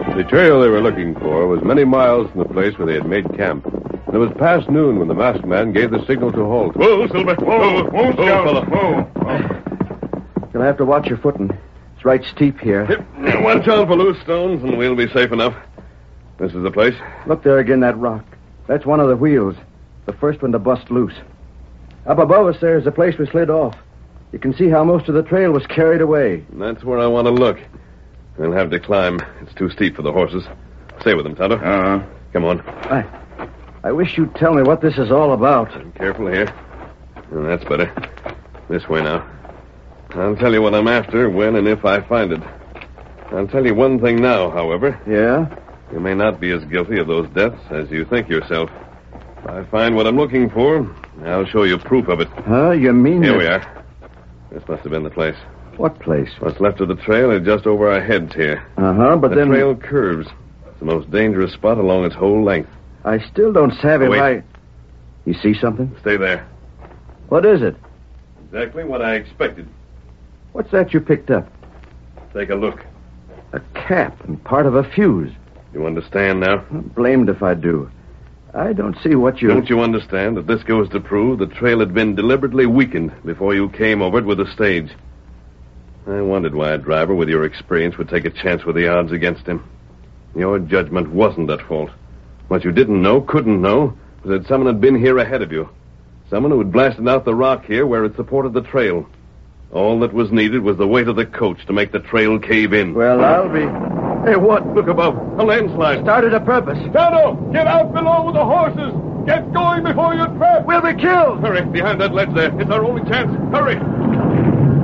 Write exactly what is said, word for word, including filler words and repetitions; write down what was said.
The trail they were looking for was many miles from the place where they had made camp. And it was past noon when the masked man gave the signal to halt. Whoa, Silver. Whoa, whoa, whoa, fella. Whoa. whoa. You'll have to watch your footing. It's right steep here. Yep. Watch out for loose stones, and we'll be safe enough. This is the place. Look there again, that rock. That's one of the wheels. The first one to bust loose. Up above us there is the place we slid off. You can see how most of the trail was carried away. And that's where I want to look. We'll have to climb. It's too steep for the horses. Stay with them, Tonto. Uh-huh. Come on. I, I wish you'd tell me what this is all about. I'm careful here. Oh, that's better. This way now. I'll tell you what I'm after, when and if I find it. I'll tell you one thing now, however. Yeah? You may not be as guilty of those deaths as you think yourself. If I find what I'm looking for, I'll show you proof of it. Huh? You mean Here that... we are. This must have been the place. What place? What's left of the trail is just over our heads here. Uh-huh, but the then... The trail curves. It's the most dangerous spot along its whole length. I still don't savvy Wait. why... You see something? Stay there. What is it? Exactly what I expected. What's that you picked up? Take a look. A cap and part of a fuse. You understand now? I'm blamed if I do. I don't see what you... Don't you understand that this goes to prove the trail had been deliberately weakened before you came over it with the stage? I wondered why a driver with your experience would take a chance with the odds against him. Your judgment wasn't at fault. What you didn't know, couldn't know, was that someone had been here ahead of you. Someone who had blasted out the rock here where it supported the trail. All that was needed was the weight of the coach to make the trail cave in. Well, I'll be... Hey, what? Look above. A landslide. Started a purpose. Tonto, get out below with the horses. Get going before you're trapped. We'll be killed. Hurry, behind that ledge there. It's our only chance. Hurry.